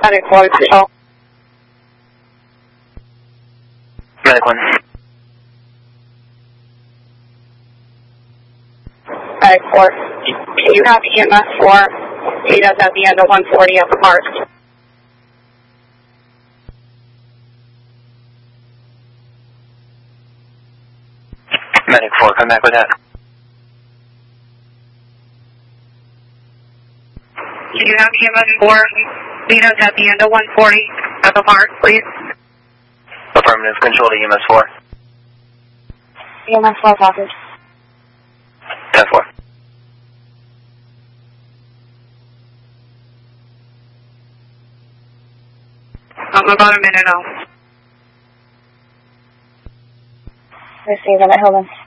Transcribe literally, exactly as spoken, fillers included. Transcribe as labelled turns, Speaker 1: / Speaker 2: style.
Speaker 1: Medic four, control.
Speaker 2: Medic one.
Speaker 1: Medic four. You have E M S four. Data's at the end of one forty at the park.
Speaker 2: Medic four, come back with that.
Speaker 1: You have E M S four. Data's at the end of one forty at the park, please.
Speaker 2: Affirmative, control to E M S four.
Speaker 1: E M S four, package.
Speaker 2: ten four.
Speaker 1: Um, about a minute out.
Speaker 3: Receive, I'm at Hilton.